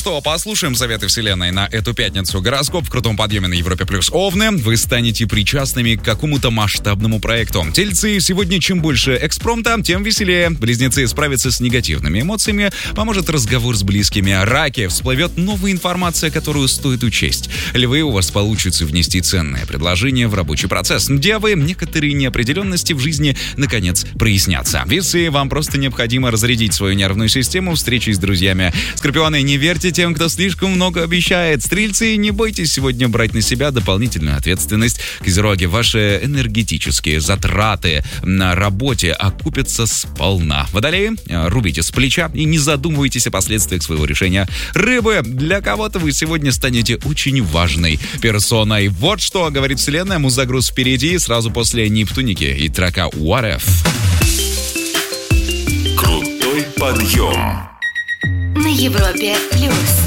что, послушаем советы вселенной на эту пятницу. Гороскоп в крутом подъеме на Европе плюс. Овны, вы станете причастными к какому-то масштабному проекту. Тельцы, сегодня чем больше экспромта, тем веселее. Близнецы, справиться с негативными эмоциями поможет разговор с близкими. Раки, всплывет новая информация, которую стоит учесть. Львы, у вас получится внести ценное предложение в рабочий процесс. Девы, некоторые неопределенности в жизни наконец прояснятся. Весы, вам просто необходимо разрядить свою нервную систему встречей с друзьями. Скорпионы, не верьте тем, кто слишком много обещает. Стрельцы, не бойтесь сегодня брать на себя дополнительную ответственность. Козероги, ваши энергетические затраты на работе окупятся сполна. Водолеи, рубите с плеча и не задумывайтесь о последствиях своего решения. Рыбы, для кого-то вы сегодня станете очень важной персоной. Вот что говорит вселенная. Музагруз впереди, сразу после Нептуники и трака What If. Крутой подъем На Европе плюс.